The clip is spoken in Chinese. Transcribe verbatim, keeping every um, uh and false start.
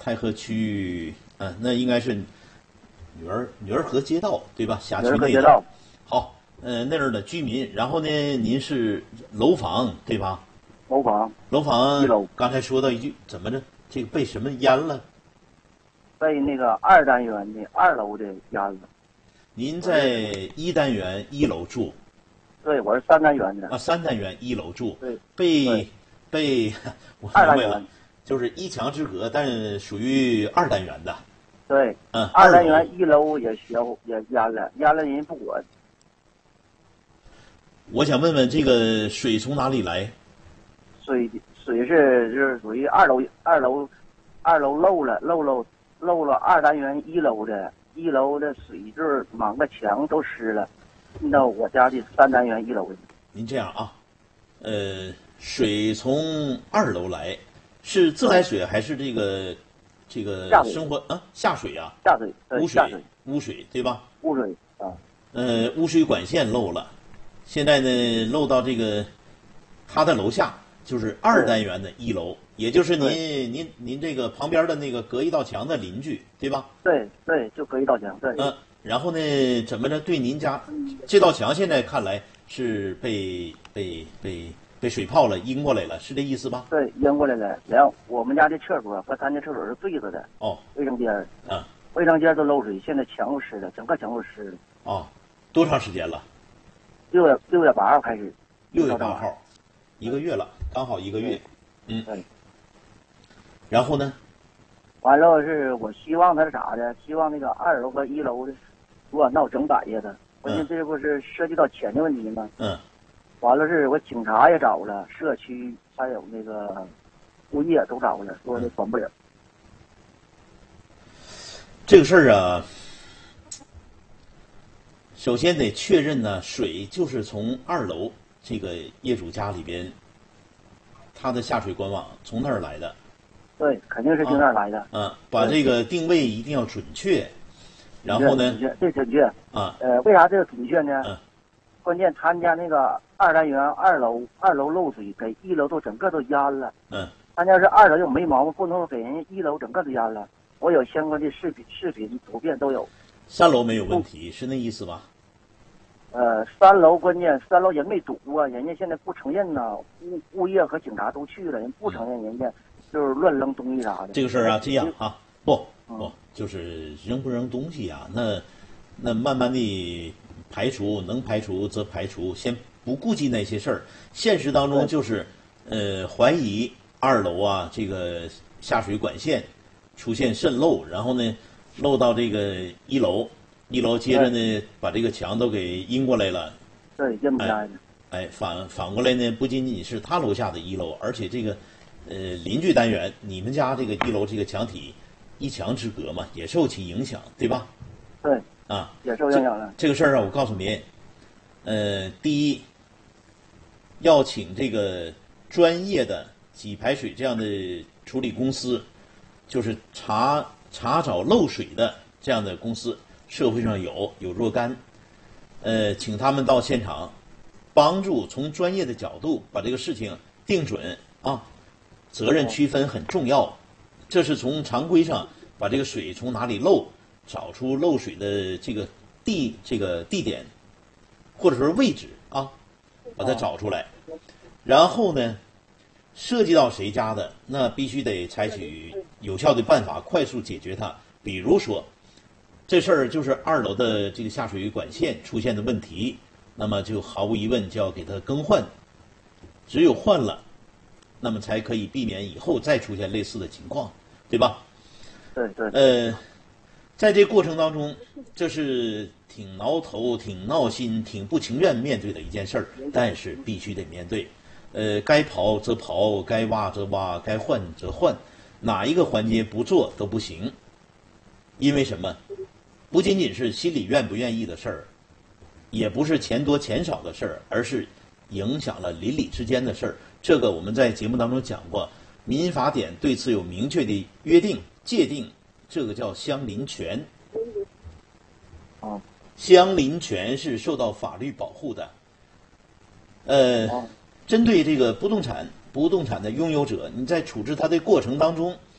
太和区，嗯、呃，那应该是女儿女儿河街道对吧？辖区女儿河内的。 街道。 好，呃，那儿的居民，然后呢，您是楼房对吧？ 楼房。 楼房一楼。 刚才说到一句，怎么着？这个被什么淹了？ 被那个二单元的二楼的淹了。 您在一单元一楼住？ 对，我是三单元的。 啊，三单元一楼住。 对。 被被我明白了，就是一墙之隔，但是属于二单元的。 对。 嗯。 二单元一楼也也也淹了，淹了人不管。 我想问问，这个水从哪里来？ 水水是就是属于二楼二楼二楼漏了漏漏漏了二单元一楼的，一楼的水就是满个墙都湿了，进到我家的三单元一楼的。 您这样啊，呃，水从二楼来，是自来水还是这个这个生活啊下水啊？ 下水， 污水污水对吧？ 污水啊。 呃，污水管线漏了，现在呢漏到这个他的楼下。就是二单元的一楼，也就是您您您这个旁边的那个隔一道墙的邻居，对吧？ 对对，就隔一道墙，对。 嗯，然后呢，怎么着？对您家这道墙现在看来是被被被被水泡了，阴过来了，是这意思吧？ 对，阴过来了。然后我们家的厕所和咱家厕所是对着的。 哦。 卫生间。 嗯。 卫生间都漏水，现在墙都湿了，整个墙都湿了。 哦，多长时间了？ 六月六月八号开始。 六月八号，一个月了。刚好一个月，嗯， 对。 然后呢？ 完了是我希望他是咋的？希望那个二楼和一楼的主管闹整改下的。关键这不是涉及到钱的问题吗？ 嗯。 完了是我警察也找了，社区还有那个物业都找了，说的管不了。 这个事儿啊，首先得确认呢，水就是从二楼这个业主家里边。他的下水管网从那儿来的， 对，肯定是从那儿来的。 嗯、啊，把这个定位一定要准确，然后呢， 准确，这准确啊。 呃，为啥这个准确呢？ 嗯。 关键他家那个二单元二楼二楼漏水，给一楼都整个都淹了。 嗯。 他家是二楼有没毛病，不能给人一楼整个都淹了。我有相关的视频、视频、图片都有。 三楼没有问题，是那意思吧？ 呃，三楼关键三楼人没堵啊，人家现在不承认呐，物物业和警察都去了，人不承认，人家就是乱扔东西啥的。 这个事儿啊，这样啊，不不，就是扔不扔东西啊，那那慢慢的排除，能排除则排除，先不顾及那些事儿。现实当中就是，呃，怀疑二楼啊这个下水管线出现渗漏，然后呢漏到这个一楼。一楼接着呢，把这个墙都给阴过来了。 对，阴不来的。 哎，反反过来呢，不仅仅是他楼下的一楼，而且这个，呃，邻居单元，你们家这个一楼这个墙体，一墙之隔嘛，也受其影响，对吧？ 对。 啊， 也受影响了。 这个事儿啊，我告诉您，呃，第一，要请这个专业的给排水这样的处理公司，就是查查找漏水的这样的公司。社会上有有若干，呃，请他们到现场，帮助从专业的角度把这个事情定准啊，责任区分很重要。这是从常规上把这个水从哪里漏，找出漏水的这个地这个地点，或者说位置啊，把它找出来。然后呢，涉及到谁家的，那必须得采取有效的办法，快速解决它。比如说。这事儿就是二楼的这个下水管线出现的问题，那么就毫无疑问就要给它更换，只有换了，那么才可以避免以后再出现类似的情况，对吧？ 对对。 呃，在这过程当中，这是挺挠头、挺闹心、挺不情愿面对的一件事儿，但是必须得面对。呃，该刨则刨，该挖则挖，该换则换，哪一个环节不做都不行。因为什么？不仅仅是心里愿不愿意的事儿，也不是钱多钱少的事儿，而是影响了邻里之间的事儿。这个我们在节目当中讲过，民法典对此有明确的约定界定，这个叫相邻权。 啊， 相邻权是受到法律保护的。呃，针对这个不动产不动产的拥有者，你在处置它的过程当中，